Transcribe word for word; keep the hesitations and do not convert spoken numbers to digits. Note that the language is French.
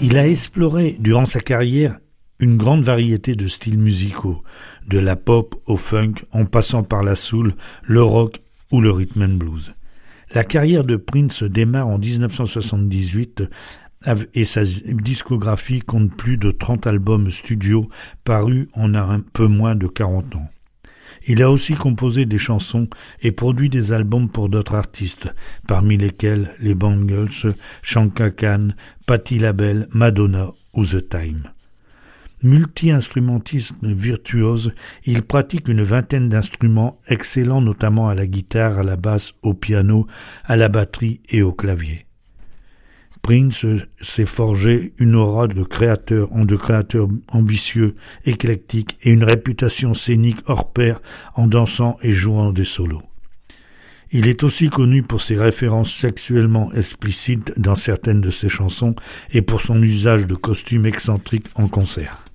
Il a exploré durant sa carrière une grande variété de styles musicaux, de la pop au funk en passant par la soul, le rock ou le rhythm and blues. La carrière de Prince démarre en dix-neuf cent soixante-dix-huit et sa discographie compte plus de trente albums studio parus en un peu moins de quarante ans. Il a aussi composé des chansons et produit des albums pour d'autres artistes, parmi lesquels les Bangles, Chaka Khan, Patti LaBelle, Madonna ou The Time. Multi-instrumentiste virtuose, il pratique une vingtaine d'instruments, excellents notamment à la guitare, à la basse, au piano, à la batterie et au clavier. Prince s'est forgé une aura de créateur, de créateur ambitieux, éclectique et une réputation scénique hors pair en dansant et jouant des solos. Il est aussi connu pour ses références sexuellement explicites dans certaines de ses chansons et pour son usage de costumes excentriques en concert.